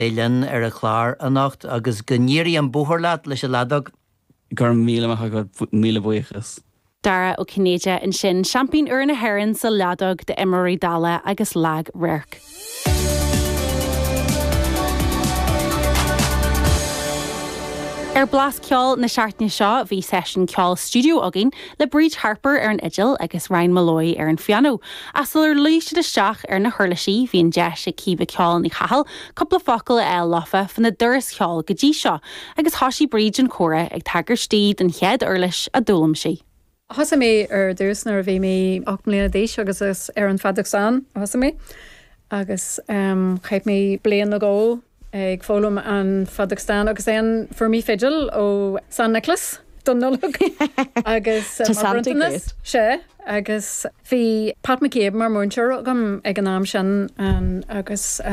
Éileann ar a chláir annacht agus gníirí an búthirlaat leis a ladog. Gur míle go míle buchas. Dara ó Cnéide in sin champín ar na Herann sa ladog de Emery Dala agus lag Rirk. Blas ceol na seaartne seo bhí session ceol studio agin le Bríd Harper ar an Idil agus Ryan Malloy ar an Fianno. Asal líiste de seach ar na hurlaisí hí an deis a cíbe ceol ní chahal, coppla focail a lofa fan na duras ceol go dtí seo, agus hasí Bríd an chora ag tagar stíd an chead urlais a dúlam sí. Has mé ar dúsnar bhí mé 8 mbliana déis agus is ar an Fadachtán has mé agus chaip mé blian agó ag fólum an Fadachtán agus éan for mí fidgil ó San Nicholas don nolog agus Marbantanas sé agus bhí Pat McCabe mar múnseir agam ag an am sin agus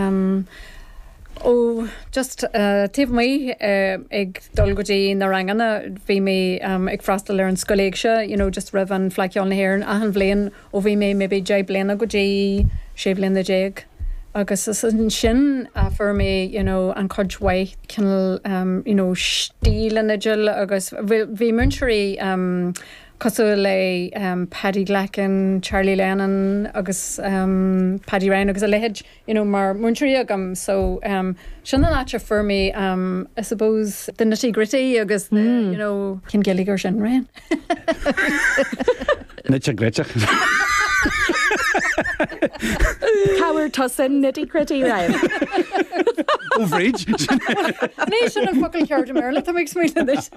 just tíh mí ag dul go dtí na rangana bhí mé ag freastal ar an scoléig se, just rah an flaiciáil na hhéireann a an bblion ó bhí mé maybe 10 bliana go dtí 6 bliana déag. Agus is an sin for mé, an codhhaith cinnal, stíl in Idil agus bhí múnseirí cosú le Paddy Glacken, Charlie Lennon agus Paddy Ryan agus a lehéid, mar múnseirí agam, so sin an áte for mé, I suppose, the nitty-gritty agus, cin gilligar sin rain. Nitty-gritty. Coward tusin nitty-gritty Ryan. Overage. Ní sin an focail ceirde merla tá mix mí this.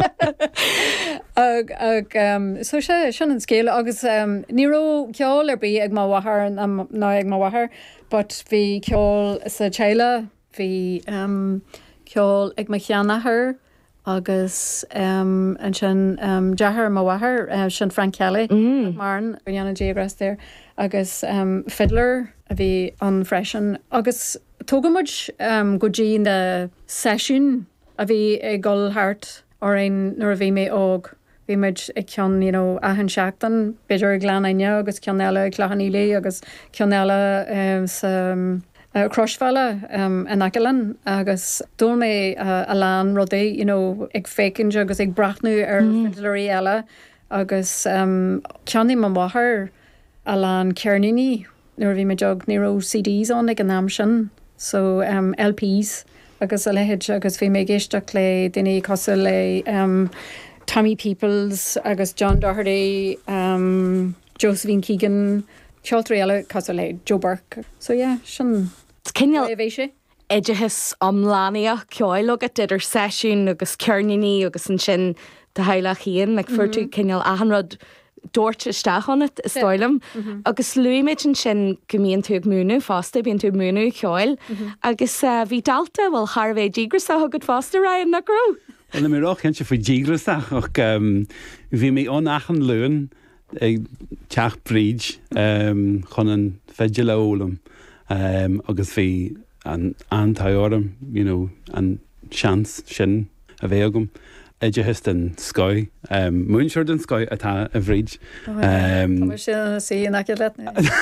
So sin an scéile agus níró ceol ar bí ag má wathair ná ag má wathair, but bhí ceol sa teile, bhí ceol ag má cheannathair agus an sin deathar má wathair sin Frank Kelly marn ar dhéanana déagras there agus fiddler a bhí an freisin agus tógamid go dtí na sesiún a bhí ag gulthart ar ein nuair a bhí mé óg. Bhí muid ag ceann, ahan seachtain, beidir glean aine agus ceann eile ag Clachanílí agus ceann eile sa Crosfella an Acalan agus dúir mé a lán rudaí, ag fécinse agus ag brathnú ar fiddlerí eile agus ceannaí man wathair a lán cearníní nuair bhí me jog níró CDs an ag an am sin, so LPs agus a lehéid agus bhí mé géisteach le duine cosú le Tommy Peoples agus John Doherty, Josephine Keegan, ceoltarí eile cosú le Joe Burke. So sin Cinneal éhéise. Idehis omláíach ceáil agad idir sesiún agus cearníní agus an sin de heile chéan, le fuirtú cinneal ahanrad dúirt isteachhannet is stoilm agus luimiid an sin gomíonn tú múnú fásta bíonn tú múnú ceáil agus bhí dalta bhfuil Harvey dígras a thugad fásta Ryan na grú. Well, mé rách hen se fo dígrasach ach bhí mé onachan luúin ag teach Bríd chun an feidir le ólam agus bhí an antáorm, an seans sin a bheith agam. Idehis den Sky, múnseir den Sky atá a bhríd. sin sí an aice le.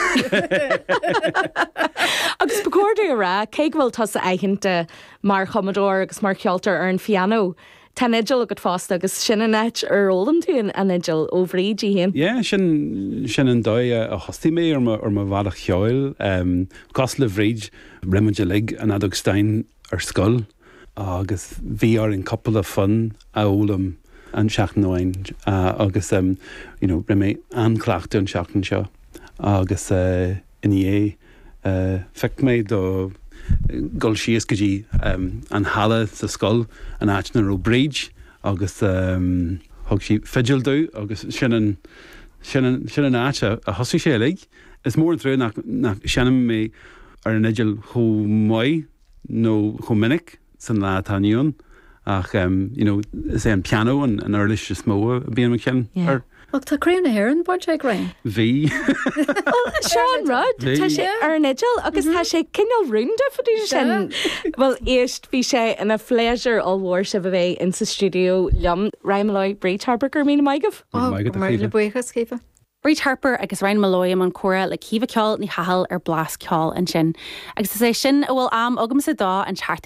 Agus becóirú ra, cé bhfuil tas a aichinte mar chomadóir agus mar ceoltar ar an Fianno. Tá Idil agad fásta agus sin a net ar ólam tú an Idil ó bhríd í héan. Yeah, sin an dói a hostí mé ar ma bhadach cheáil, cos le bhríd rimuide lig an adog stein ar scoil. Agus bhí ar an couple of fun a ólam an seachtain agus ri mé anclaachta an seachtain seo agus in feic méid do gol sios go dtí an hala sa scoil an áitna ó Bríd agus thug sí fidgildú agus sin an áite a hosí sé lig. Is mór an trú nach seanam mé ar an Idil chó mai nó chó minic san lá táníún ach is an piano an earlish smó a bíon cin ar. Ach tá craimna Herann bud ag rain. Bhí. Sean Rudd, tá sé ar an Idil agus tá sé cinneal rúnda fadú sin. Well, éist bhí sé ina phléisiir ó bhór se bheith in sa studio leom Ryan Malloy Bríd Harper gur mína maigah. Mar le buchas céfa. Bríd Harper agus Ryan Malloy an chora le cíomh ceáil ní hahall ar blas ceáil an sin. Agus is é sin a bhfuil am agam sa dá an